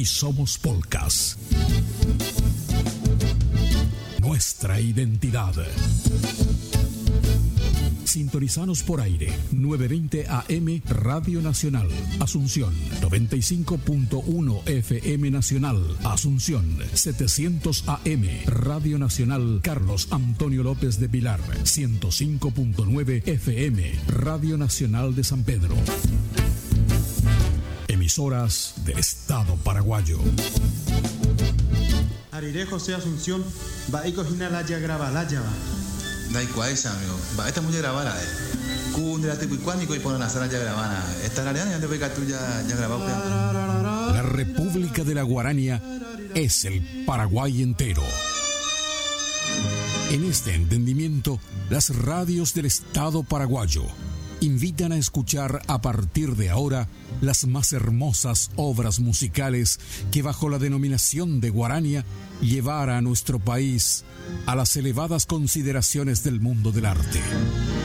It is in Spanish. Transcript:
y somos polcas. Nuestra identidad. Sintonizanos por aire, 920 AM Radio Nacional, Asunción, 95.1 FM Nacional, Asunción, 700 AM Radio Nacional Carlos Antonio López de Pilar, 105.9 FM Radio Nacional de San Pedro. Emisoras del Estado paraguayo. Ariré José Asunción, Baico Jinalaya Grabalaya. Daikuaisha, amigo. Esta es muy grabada, Kundra Tecuicuánico y por la sala ya grabada. Esta es la área de Beca tuya ya grabada. La República de la Guarania es el Paraguay entero. En este entendimiento, las radios del Estado paraguayo invitan a escuchar a partir de ahora las más hermosas obras musicales que bajo la denominación de Guarania llevara a nuestro país a las elevadas consideraciones del mundo del arte.